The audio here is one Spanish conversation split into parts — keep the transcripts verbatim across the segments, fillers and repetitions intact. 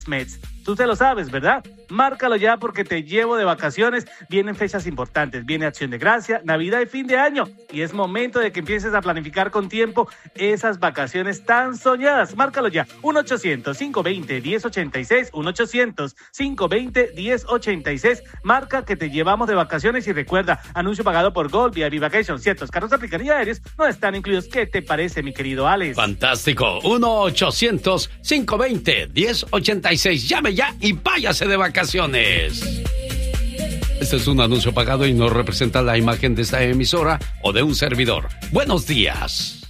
Mets. Tú te lo sabes, ¿verdad? Márcalo ya porque te llevo de vacaciones. Vienen fechas importantes, viene Acción de Gracia, Navidad y fin de año. Y es momento de que empieces a planificar con tiempo esas vacaciones tan soñadas. Márcalo ya, uno ochocientos, cinco veinte, diez ochenta y seis, uno ochocientos, cinco veinte, diez ochenta y seis. Marca que te llevamos de vacaciones y recuerda, anuncio pagado por Gold, V I P Vacation. Ciertos carros aplican y aéreos no están incluidos. ¿Qué te parece, mi querido Alex? Fantástico, uno ochocientos, cinco veinte, diez ochenta y seis. Llame ya y váyase de vacaciones. Este es un anuncio pagado y no representa la imagen de esta emisora o de un servidor. Buenos días.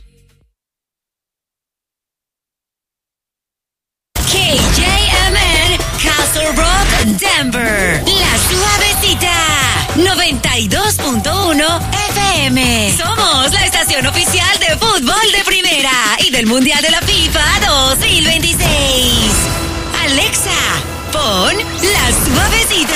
K J M N, Castle Rock, Denver. La Suavecita, noventa y dos punto uno F M. Somos la estación oficial de fútbol de primera y del Mundial de la FIFA dos mil veintiséis. Alexa, pon La Suavecita.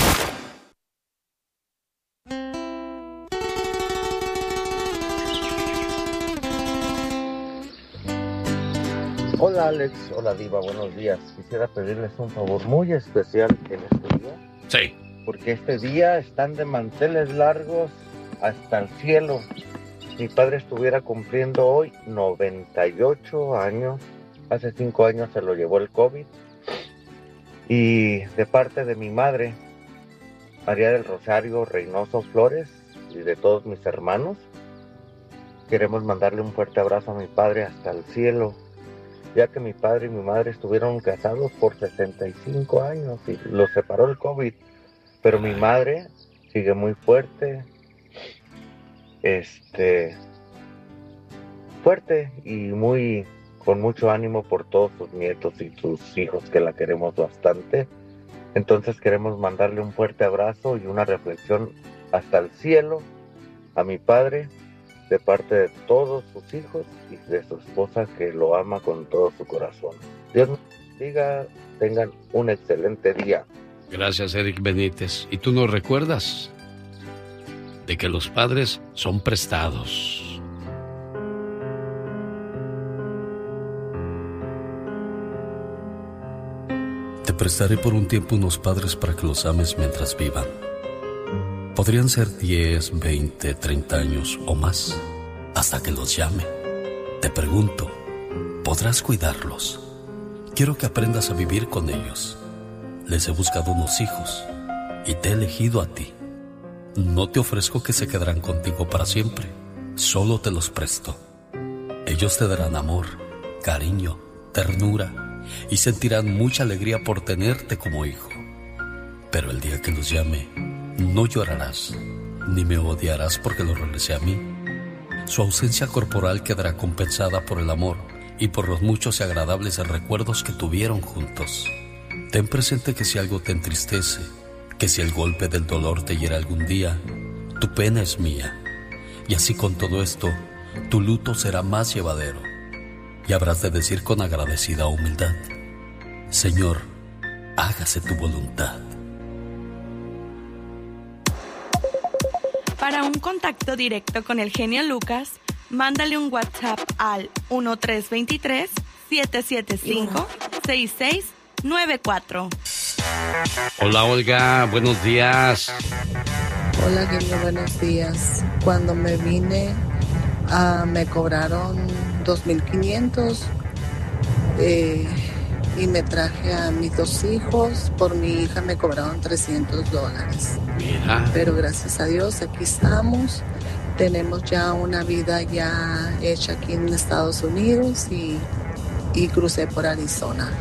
Hola Alex, hola Diva, buenos días. Quisiera pedirles un favor muy especial en este día. Sí. Porque este día están de manteles largos hasta el cielo. Mi padre estuviera cumpliendo hoy noventa y ocho años. Hace cinco años se lo llevó el COVID. Y de parte de mi madre, María del Rosario Reynoso Flores, y de todos mis hermanos, queremos mandarle un fuerte abrazo a mi padre hasta el cielo, ya que mi padre y mi madre estuvieron casados por sesenta y cinco años y los separó el COVID, pero mi madre sigue muy fuerte, este, fuerte y muy, con mucho ánimo por todos sus nietos y sus hijos que la queremos bastante. Entonces queremos mandarle un fuerte abrazo y una reflexión hasta el cielo a mi padre, de parte de todos sus hijos y de su esposa que lo ama con todo su corazón. Dios nos bendiga, tengan un excelente día. Gracias, Eric Benítez. ¿Y tú nos recuerdas de que los padres son prestados? Te prestaré por un tiempo unos padres para que los ames mientras vivan. Podrían ser diez, veinte, treinta años o más, hasta que los llame. Te pregunto, ¿podrás cuidarlos? Quiero que aprendas a vivir con ellos. Les he buscado unos hijos y te he elegido a ti. No te ofrezco que se quedarán contigo para siempre, solo te los presto. Ellos te darán amor, cariño, ternura y sentirán mucha alegría por tenerte como hijo. Pero el día que los llame, no llorarás, ni me odiarás porque lo regresé a mí. Su ausencia corporal quedará compensada por el amor y por los muchos y agradables recuerdos que tuvieron juntos. Ten presente que si algo te entristece, que si el golpe del dolor te hiera algún día, tu pena es mía. Y así con todo esto, tu luto será más llevadero. Y habrás de decir con agradecida humildad: Señor, hágase tu voluntad. Para un contacto directo con el genio Lucas, mándale un WhatsApp al uno tres dos tres, siete siete cinco, seis seis nueve cuatro. Hola, Olga, buenos días. Hola, genio, buenos días. Cuando me vine, uh, me cobraron dos mil quinientos eh, y me traje a mis dos hijos. Por mi hija me cobraron trescientos dólares. Mira. Pero gracias a Dios aquí estamos. Tenemos ya una vida ya hecha aquí en Estados Unidos y, y crucé por Arizona.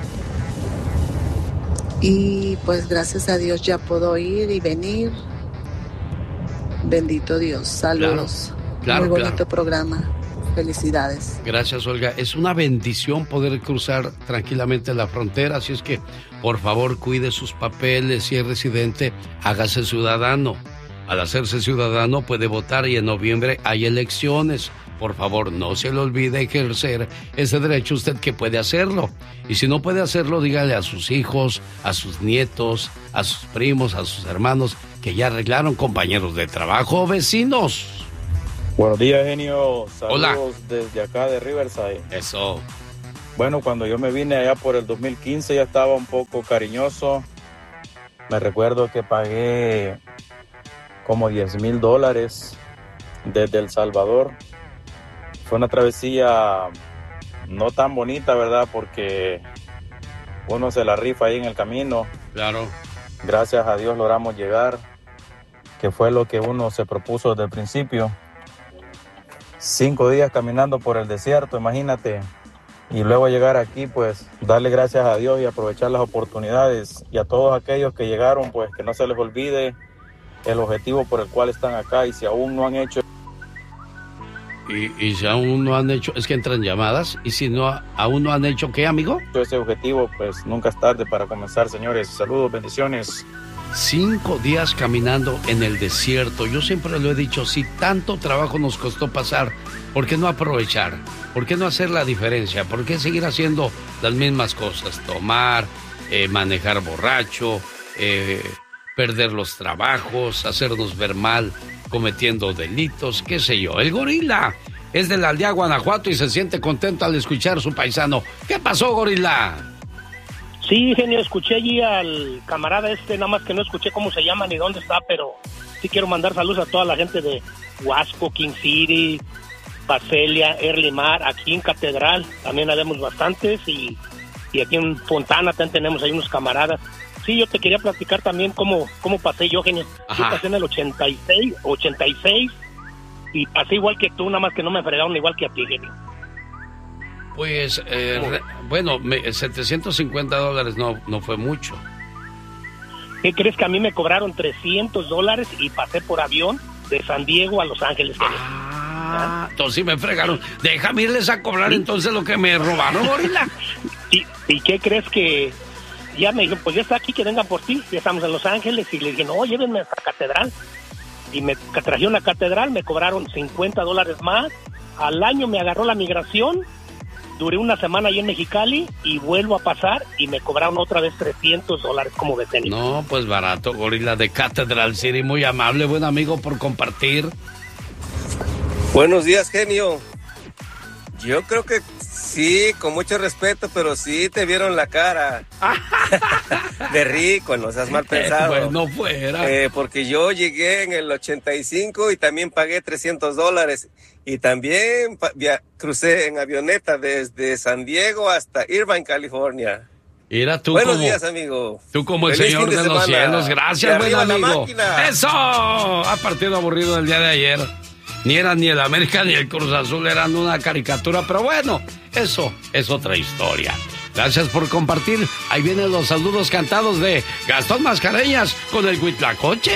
Y pues gracias a Dios ya puedo ir y venir. Bendito Dios. Saludos. Claro, claro, muy bonito claro. programa. Felicidades. Gracias, Olga. Es una bendición poder cruzar tranquilamente la frontera, así es que, por favor, cuide sus papeles. Si es residente, hágase ciudadano. Al hacerse ciudadano puede votar y en noviembre hay elecciones. Por favor, no se le olvide ejercer ese derecho usted que puede hacerlo. Y si no puede hacerlo, dígale a sus hijos, a sus nietos, a sus primos, a sus hermanos, que ya arreglaron, compañeros de trabajo o vecinos. Buenos días, genio. Saludos Hola. desde acá de Riverside. Eso. Bueno, cuando yo me vine allá por el dos mil quince ya estaba un poco cariñoso. Me recuerdo que pagué como diez mil dólares desde El Salvador. Fue una travesía no tan bonita, ¿verdad? Porque uno se la rifa ahí en el camino. Claro. Gracias a Dios logramos llegar, que fue lo que uno se propuso desde el principio. Cinco días caminando por el desierto, imagínate. Y luego llegar aquí, pues, darle gracias a Dios y aprovechar las oportunidades. Y a todos aquellos que llegaron, pues, que no se les olvide el objetivo por el cual están acá. Y si aún no han hecho... Y, y si aún no han hecho, es que entran llamadas, y si no aún no han hecho, ¿qué, amigo? Ese objetivo, pues nunca es tarde para comenzar, señores. Saludos, bendiciones. Cinco días caminando en el desierto. Yo siempre lo he dicho, si tanto trabajo nos costó pasar, ¿por qué no aprovechar? ¿Por qué no hacer la diferencia? ¿Por qué seguir haciendo las mismas cosas? Tomar, eh, manejar borracho, eh, perder los trabajos, hacernos ver mal cometiendo delitos, qué sé yo. El gorila es de la aldea Guanajuato y se siente contento al escuchar a su paisano. ¿Qué pasó, gorila? Sí, genio, escuché allí al camarada este, nada más que no escuché cómo se llama ni dónde está, pero sí quiero mandar saludos a toda la gente de Huasco, King City, Pacelia, Erlimar, aquí en Catedral también habemos bastantes, y, y aquí en Fontana también tenemos ahí unos camaradas. Sí, yo te quería platicar también cómo, cómo pasé yo, genio. Yo pasé en el ochenta y seis y pasé igual que tú, nada más que no me fregaron igual que a ti, genio. Pues, eh, re, bueno, me, setecientos cincuenta dólares no, no fue mucho. ¿Qué crees? Que a mí me cobraron trescientos dólares y pasé por avión de San Diego a Los Ángeles, genio. Ah, ¿Ah? Entonces sí me fregaron. Déjame irles a cobrar, ¿sí? Entonces lo que me robaron, gorila. ¿Y, ¿Y qué crees? Que ya me dijeron, pues ya está aquí, que vengan por ti. Ya estamos en Los Ángeles. Y le dije, no, llévenme a esta catedral. Y me trajeron a la catedral, me cobraron cincuenta dólares más. Al año me agarró la migración. Duré una semana ahí en Mexicali y vuelvo a pasar y me cobraron otra vez trescientos dólares como vecino. No, pues barato, gorila de Catedral City. Muy amable, buen amigo, por compartir. Buenos días, genio. Yo creo que sí, con mucho respeto, pero sí te vieron la cara de rico, no seas mal pensado. Pues no fuera. Eh, porque yo llegué en el ochenta y cinco y también pagué trescientos dólares. Y también pa- via- crucé en avioneta desde San Diego hasta Irvine, California. Mira tú. Buenos como, días, amigo. Tú como el Feliz señor fin de, de los semana. cielos. Gracias, Y buen arriba la amigo. máquina. ¡Eso! Ha partido aburrido el día de ayer. Ni era ni el América ni el Cruz Azul, eran una caricatura, pero bueno, eso es otra historia. Gracias por compartir. Ahí vienen los saludos cantados de Gastón Mascareñas con el Huitlacoche.